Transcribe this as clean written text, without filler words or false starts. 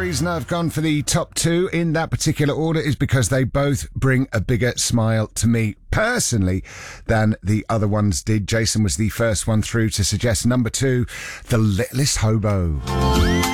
reason I've gone for the top two in that particular order is because they both bring a bigger smile to me personally than the other ones did. Jason was the first one through to suggest number two, The Littlest Hobo.